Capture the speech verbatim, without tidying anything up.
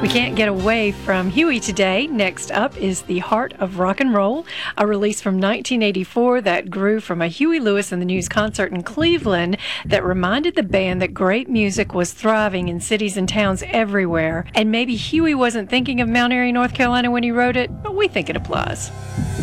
We can't get away from Huey today. Next up is The Heart of Rock and Roll, a release from nineteen eighty-four that grew from a Huey Lewis and the News concert in Cleveland that reminded the band that great music was thriving in cities and towns everywhere. And maybe Huey wasn't thinking of Mount Airy, North Carolina when he wrote it, but we think it applies.